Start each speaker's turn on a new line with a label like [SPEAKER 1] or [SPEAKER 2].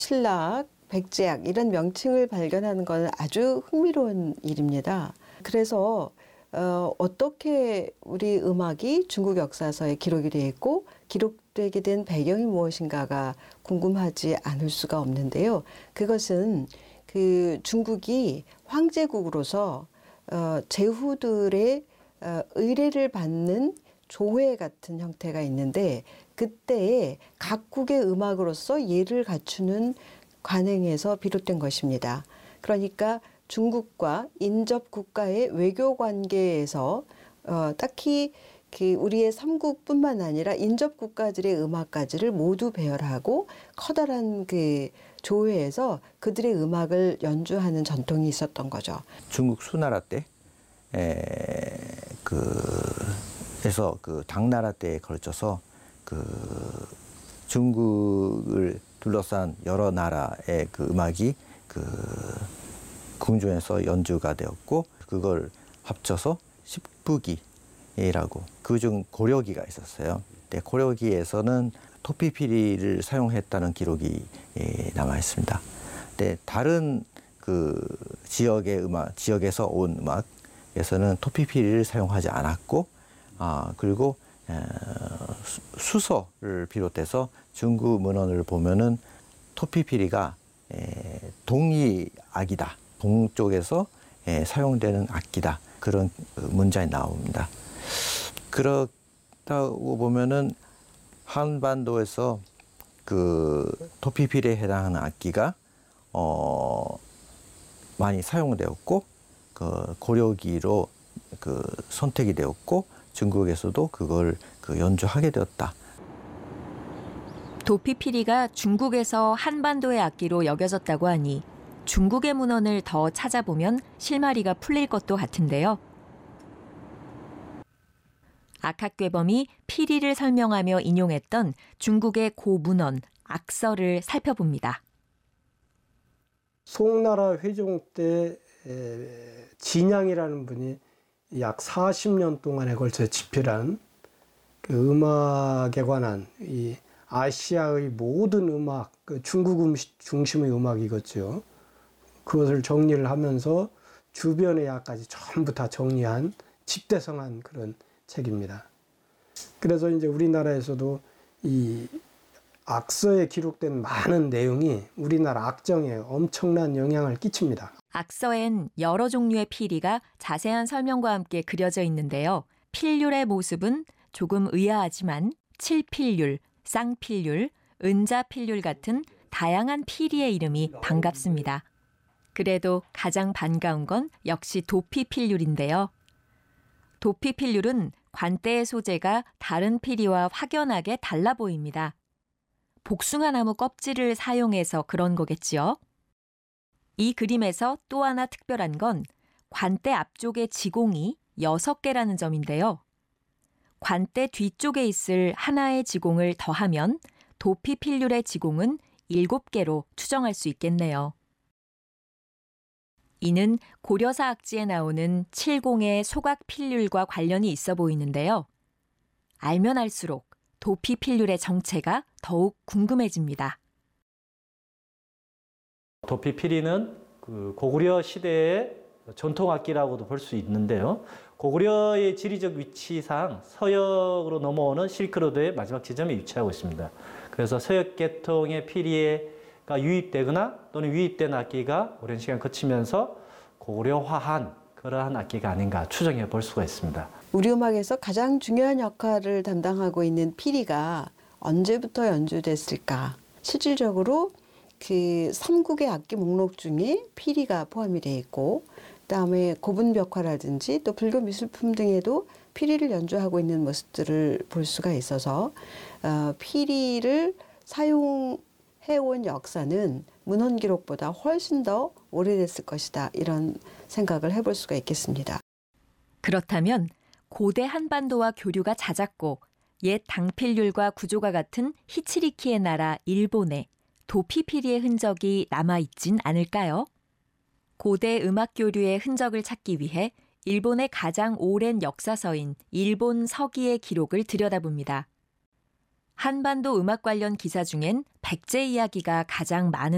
[SPEAKER 1] 신락, 백제약 이런 명칭을 발견하는 건 아주 흥미로운 일입니다. 그래서 어떻게 우리 음악이 중국 역사서에 기록이 되어 있고 기록되게 된 배경이 무엇인가가 궁금하지 않을 수가 없는데요. 그것은 그 중국이 황제국으로서 제후들의 의례를 받는 조회 같은 형태가 있는데 그때에 각국의 음악으로서 예를 갖추는 관행에서 비롯된 것입니다. 그러니까 중국과 인접 국가의 외교 관계에서 딱히 그 우리의 삼국뿐만 아니라 인접 국가들의 음악가지를 모두 배열하고 커다란 그 조회에서 그들의 음악을 연주하는 전통이 있었던 거죠.
[SPEAKER 2] 중국 수나라 때 그래서 그 당나라 때에 걸쳐서 그 중국을 둘러싼 여러 나라의 그 음악이 그 궁중에서 연주가 되었고 그걸 합쳐서 십부기라고 그중 고려기가 있었어요. 근데 고려기에서는 토피피리를 사용했다는 기록이 남아 있습니다. 근데 다른 그 지역의 음악, 지역에서 온 음악에서는 토피피리를 사용하지 않았고, 그리고 수서를 비롯해서 중국 문헌을 보면은 토피피리가 동이악이다. 동쪽에서 사용되는 악기다. 그런 문장이 나옵니다. 그렇다고 보면은 한반도에서 그 토피피리에 해당하는 악기가 많이 사용되었고 그 고려기로 그 선택이 되었고 중국에서도 그걸 그 연주하게 되었다.
[SPEAKER 3] 도피피리가 중국에서 한반도의 악기로 여겨졌다고 하니 중국의 문헌을 더 찾아보면 실마리가 풀릴 것도 같은데요. 악학괴범이 피리를 설명하며 인용했던 중국의 고문헌 악서를 살펴봅니다.
[SPEAKER 4] 송나라 회종 때 진양이라는 분이 약 40년 동안에 걸쳐 집필한 그 음악에 관한 이 아시아의 모든 음악, 그 중국 중심의 음악이겠죠. 그것을 정리를 하면서 주변의 약까지 전부 다 정리한 집대성한 그런 책입니다. 그래서 이제 우리나라에서도 이 악서에 기록된 많은 내용이 우리나라 악정에 엄청난 영향을 끼칩니다.
[SPEAKER 3] 악서엔 여러 종류의 피리가 자세한 설명과 함께 그려져 있는데요. 필률의 모습은 조금 의아하지만 칠필률, 쌍필률, 은자필률 같은 다양한 피리의 이름이 반갑습니다. 그래도 가장 반가운 건 역시 도피필률인데요. 도피필률은 관대의 소재가 다른 피리와 확연하게 달라 보입니다. 복숭아나무 껍질을 사용해서 그런 거겠지요. 이 그림에서 또 하나 특별한 건 관대 앞쪽의 지공이 6개라는 점인데요. 관대 뒤쪽에 있을 하나의 지공을 더하면 도피필률의 지공은 7개로 추정할 수 있겠네요. 이는 고려사 악지에 나오는 칠공의 소각필률과 관련이 있어 보이는데요. 알면 알수록 도피필률의 정체가 더욱 궁금해집니다.
[SPEAKER 5] 도피피리는 그 고구려 시대의 전통악기라고도 볼 수 있는데요. 고구려의 지리적 위치상 서역으로 넘어오는 실크로드의 마지막 지점에 위치하고 있습니다. 그래서 서역 계통의 피리가 유입되거나 또는 유입된 악기가 오랜 시간 거치면서 고구려화한 그러한 악기가 아닌가 추정해 볼 수가 있습니다.
[SPEAKER 1] 우리 음악에서 가장 중요한 역할을 담당하고 있는 피리가 언제부터 연주됐을까? 실질적으로 그 삼국의 악기 목록 중에 피리가 포함이 되어 있고 그다음에 고분벽화라든지 또 불교 미술품 등에도 피리를 연주하고 있는 모습들을 볼 수가 있어서 피리를 사용해온 역사는 문헌 기록보다 훨씬 더 오래됐을 것이다. 이런 생각을 해볼 수가 있겠습니다.
[SPEAKER 3] 그렇다면 고대 한반도와 교류가 잦았고 옛 당필률과 구조가 같은 히치리키의 나라 일본에 도피피리의 흔적이 남아있진 않을까요? 고대 음악 교류의 흔적을 찾기 위해 일본의 가장 오랜 역사서인 일본 서기의 기록을 들여다봅니다. 한반도 음악 관련 기사 중엔 백제 이야기가 가장 많은